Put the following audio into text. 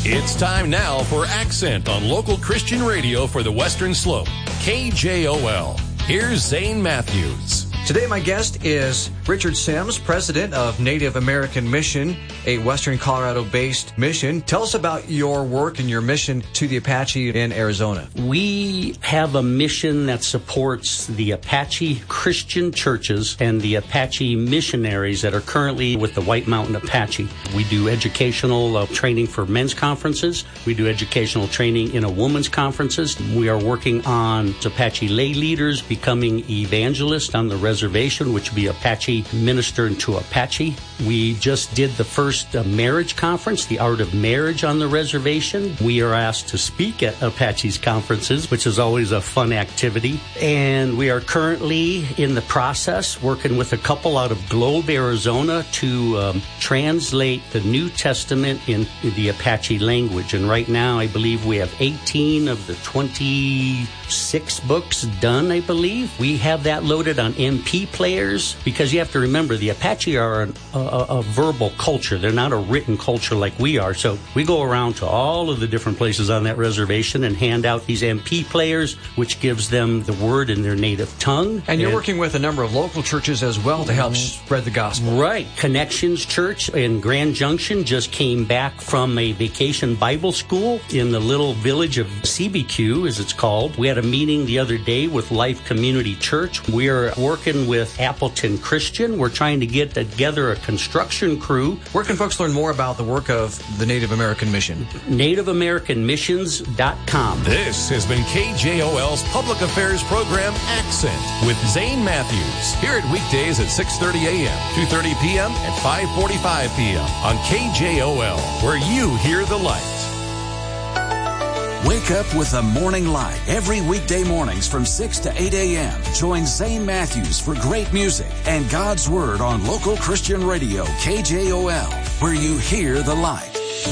It's time now for Accent on local Christian radio for the Western Slope. KJOL. Here's Zane Matthews. Today my guest is Richard Sims, president of Native American Mission, a Western Colorado-based mission. Tell us about your work and your mission to the Apache in Arizona. We have a mission that supports the Apache Christian churches and the Apache missionaries that are currently with the White Mountain Apache. We do educational training for men's conferences. We do educational training in a women's conferences. We are working on Apache lay leaders becoming evangelists on the reservation, which would be Apache minister to Apache. We just did the first marriage conference, The Art of Marriage on the reservation. We are asked to speak at Apache's conferences, which is always a fun activity. And we are currently in the process working with a couple out of Globe, Arizona to translate the New Testament in the Apache language. And right now, I believe we have 18 of the 26 books done, I believe. We have that loaded on MP players, because you have to remember the Apache are a verbal culture. They're not a written culture like we are. So we go around to all of the different places on that reservation and hand out these MP players, which gives them the word in their native tongue. And you're working with a number of local churches as well to help spread the gospel. Right. Connections Church in Grand Junction just came back from a vacation Bible school in the little village of CBQ, as it's called. We had a meeting the other day with Life Community Church. We are working with Appleton Christian. We're trying to get together a construction crew. Where can folks learn more about the work of the Native American Mission? NativeAmericanMissions.com. This has been KJOL's Public Affairs Program Accent with Zane Matthews. Hear it weekdays at 6:30 a.m., 2:30 p.m., and 5:45 p.m. on KJOL, where you hear the light. Wake up with the morning light every weekday mornings from 6 to 8 a.m. Join Zane Matthews for great music and God's Word on local Christian radio KJOL, where you hear the light.